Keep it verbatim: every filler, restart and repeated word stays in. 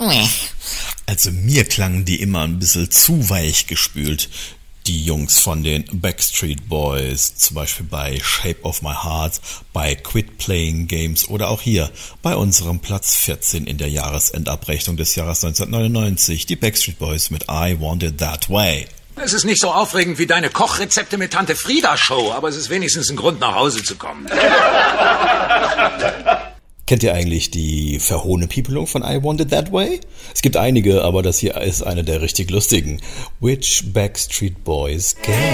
Also mir klangen die immer ein bisschen zu weich gespült. Die Jungs von den Backstreet Boys, zum Beispiel bei Shape of My Heart, bei Quit Playing Games oder auch hier bei unserem Platz vierzehn in der Jahresendabrechnung des Jahres neunzehnhundertneunundneunzig, die Backstreet Boys mit I Want It That Way. Es ist nicht so aufregend wie deine Kochrezepte mit Tante Frieda Show, aber es ist wenigstens ein Grund, nach Hause zu kommen. Kennt ihr eigentlich die Verhohne-Piepelung von I Want It That Way? Es gibt einige, aber das hier ist eine der richtig lustigen. Which Backstreet Boys can